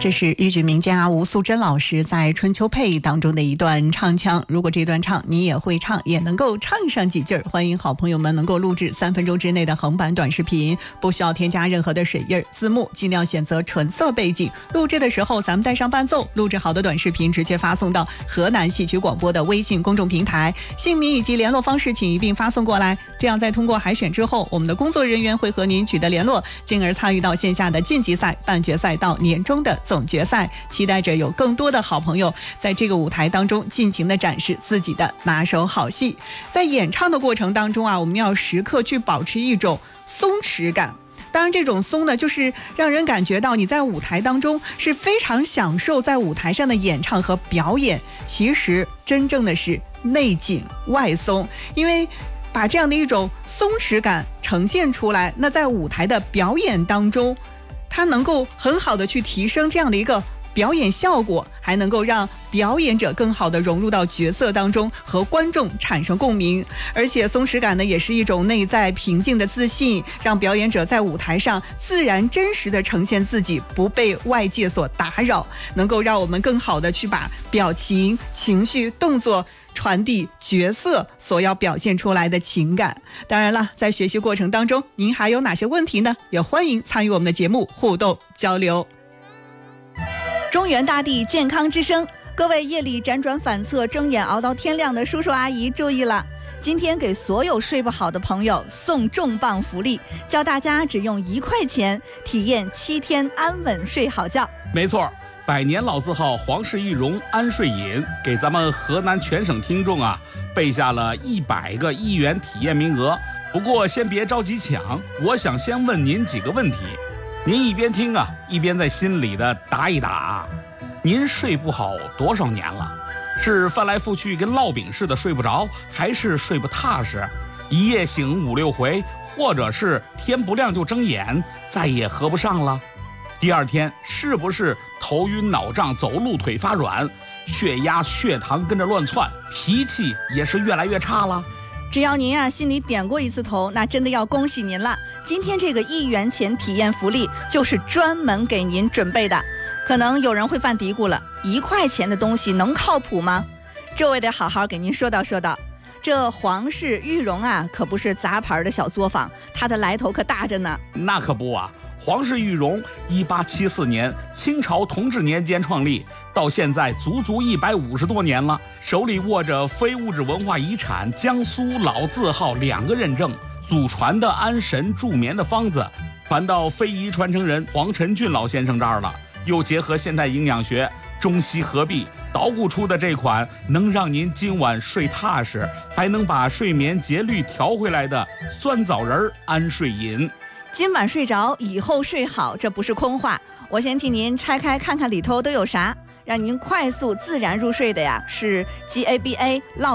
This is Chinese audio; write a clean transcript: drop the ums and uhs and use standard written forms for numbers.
这是豫剧名家吴素珍老师在《春秋配》当中的一段唱腔，如果这段唱你也会唱，也能够唱上几句，欢迎好朋友们能够录制3分钟之内的横版短视频，不需要添加任何的水印字幕，尽量选择纯色背景，录制的时候咱们带上伴奏，录制好的短视频直接发送到河南戏曲广播的微信公众平台，姓名以及联络方式请一并发送过来，这样在通过海选之后，我们的工作人员会和您取得联络，进而参与到线下的晋级赛、半决赛到年终的总决赛，期待着有更多的好朋友在这个舞台当中尽情的展示自己的拿手好戏。在演唱的过程当中啊，我们要时刻去保持一种松弛感，当然这种松呢，就是让人感觉到你在舞台当中是非常享受在舞台上的演唱和表演，其实真正的是内紧外松，因为把这样的一种松弛感呈现出来，那在舞台的表演当中它能够很好的去提升这样的一个表演效果，还能够让表演者更好的融入到角色当中，和观众产生共鸣。而且松弛感呢，也是一种内在平静的自信，让表演者在舞台上自然真实的呈现自己，不被外界所打扰，能够让我们更好的去把表情、情绪、动作传递角色所要表现出来的情感。当然了，在学习过程当中您还有哪些问题呢？也欢迎参与我们的节目互动交流。 中原大地健康之声，各位夜里辗转反侧睁眼熬到天亮的叔叔阿姨注意了，今天给所有睡不好的朋友送重磅福利，教大家只用1块钱体验7天安稳睡好觉。 没错，百年老字号皇氏玉荣安睡饮给咱们河南全省听众备下了100个1元体验名额。不过先别着急抢，我想先问您几个问题，您一边听一边在心里的答一答。您睡不好多少年了？是翻来覆去跟烙饼似的睡不着，还是睡不踏实，一夜醒5、6回，或者是天不亮就睁眼，再也合不上了？第二天是不是头晕脑胀，走路腿发软，血压血糖跟着乱窜，脾气也是越来越差了？ 只要您心里点过一次头，那真的要恭喜您了。今天这个1元钱体验福利就是专门给您准备的。可能有人会犯嘀咕了，1块钱的东西能靠谱吗？这我也得好好给您说道说道。这皇氏玉荣可不是杂牌的小作坊，它的来头可大着呢。 那可不皇氏玉荣1874年清朝同治年间创立，到现在足足150多年了，手里握着非物质文化遗产江苏老字号2个认证，祖传的安神助眠的方子传到非遗传承人黄晨俊老先生这儿了，又结合现代营养学，中西合璧，捣鼓出的这款能让您今晚睡踏实，还能把睡眠节律调回来的酸枣仁安睡饮。 今晚睡着，以后睡好，这不是空话。我先替您拆开看看里头都有啥，让您快速自然入睡的是 GABA